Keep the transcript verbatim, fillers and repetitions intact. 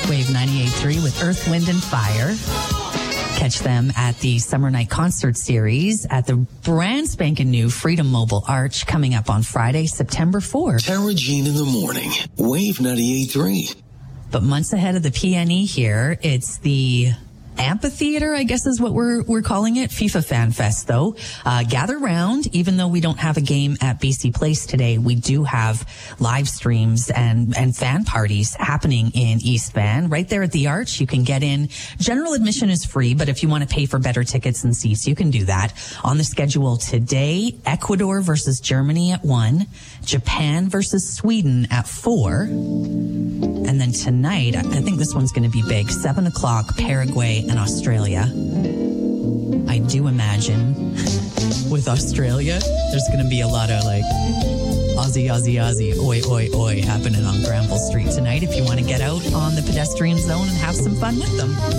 Wave ninety-eight point three with Earth, Wind and Fire. Catch them at the Summer Night Concert Series at the brand spanking new Freedom Mobile Arch coming up on Friday, September fourth. Tara Jean in the morning. Wave ninety-eight point three. But months ahead of the P N E here, it's the amphitheater, I guess is what we're we're calling it. FIFA Fan Fest, though. Uh, gather round. Even though we don't have a game at B C Place today, we do have live streams and, and fan parties happening in East Van. Right there at the Arch, you can get in. General admission is free, but if you want to pay for better tickets and seats, you can do that. On the schedule today, Ecuador versus Germany at one, Japan versus Sweden at four. And then tonight, I think this one's going to be big, seven o'clock, Paraguay and Australia. I do imagine with Australia, there's going to be a lot of like Aussie, Aussie, Aussie, oi, oi, oi happening on Granville Street tonight if you want to get out on the pedestrian zone and have some fun with them.